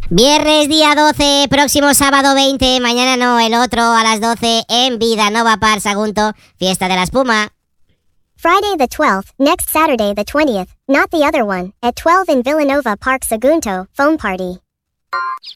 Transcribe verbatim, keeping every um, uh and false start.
Viernes día doce, próximo sábado veinte, mañana no, el otro a las doce en Vidanova Park, Sagunto, fiesta de la espuma. Friday the twelfth, next Saturday the twentieth, not the other one, at twelve in Villanova Park, Sagunto, foam party.